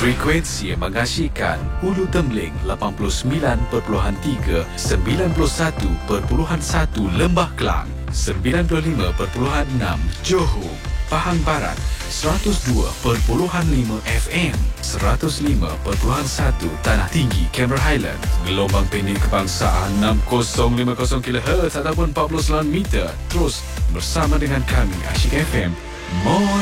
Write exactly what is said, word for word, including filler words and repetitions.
Frekuensi yang mengasyikkan Hulu Tembling lapan puluh sembilan perpuluhan tiga, sembilan puluh satu perpuluhan satu Lembah Kelang, sembilan puluh lima perpuluhan enam Johor, Pahang Barat, seratus dua perpuluhan lima F M, seratus lima perpuluhan satu Tanah Tinggi, Cameron Highland, gelombang pendek kebangsaan enam kosong lima kosong kilohertz ataupun empat puluh sembilan meter. Terus bersama dengan kami Asyik F M. More